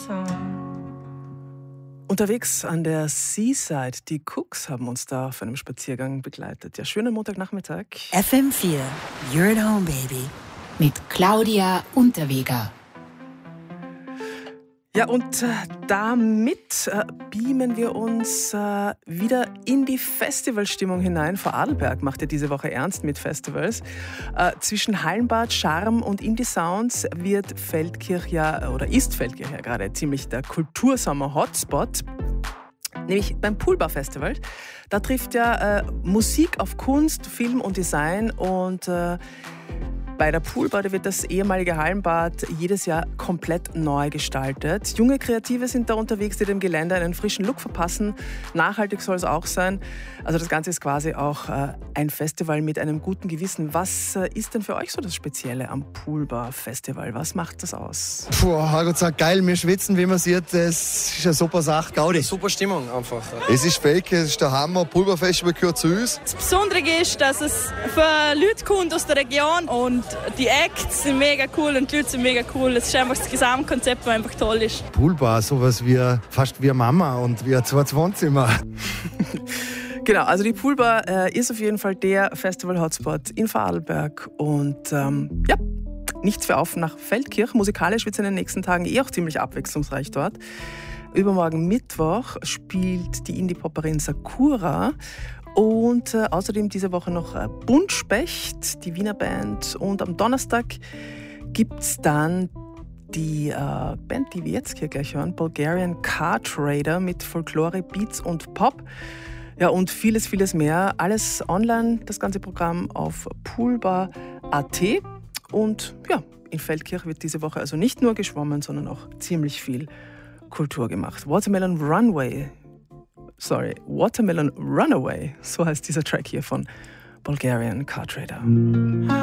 Unterwegs an der Seaside, die Cooks haben uns da auf einem Spaziergang begleitet. Ja, schönen Montagnachmittag. FM4, You're at Home, Baby. Mit Claudia Unterweger. Ja, und damit beamen wir uns wieder in die Festivalstimmung hinein. Vorarlberg macht ja diese Woche ernst mit Festivals. Zwischen Hallenbad, Charme und Indie-Sounds ist Feldkirch ja gerade ziemlich der Kultursommer-Hotspot. Nämlich beim Poolbar-Festival. Da trifft ja Musik auf Kunst, Film und Design und bei der Poolbar wird das ehemalige Hallenbad jedes Jahr komplett neu gestaltet. Junge Kreative sind da unterwegs, die dem Gelände einen frischen Look verpassen. Nachhaltig soll es auch sein. Also das Ganze ist quasi auch ein Festival mit einem guten Gewissen. Was ist denn für euch so das Spezielle am Poolbar-Festival? Was macht das aus? Gott sei Dank, geil, wir schwitzen, wie man sieht. Das ist eine super Sache, Gaudi. Super Stimmung einfach. Es ist fake, es ist der Hammer. Poolbar-Festival gehört zu uns. Das Besondere ist, dass es für Leute kommt aus der Region und die Acts sind mega cool und die Leute sind mega cool. Es ist einfach das Gesamtkonzept, das einfach toll ist. Poolbar, sowas wie fast wie eine Mama und wie ein Wohnzimmer. Genau, also die Poolbar ist auf jeden Fall der Festival-Hotspot in Vorarlberg und nichts für auf nach Feldkirch. Musikalisch wird es in den nächsten Tagen auch ziemlich abwechslungsreich dort. Übermorgen Mittwoch spielt die Indie-Popperin Sakura und außerdem diese Woche noch Buntspecht, die Wiener Band. Und am Donnerstag gibt es dann die Band, die wir jetzt hier gleich hören, Bulgarian Car Trader mit Folklore, Beats und Pop. Ja, und vieles, vieles mehr. Alles online, das ganze Programm auf poolbar.at. Und ja, in Feldkirch wird diese Woche also nicht nur geschwommen, sondern auch ziemlich viel Kultur gemacht. Watermelon Runaway, so heißt dieser Track hier von Bulgarian Car Trader.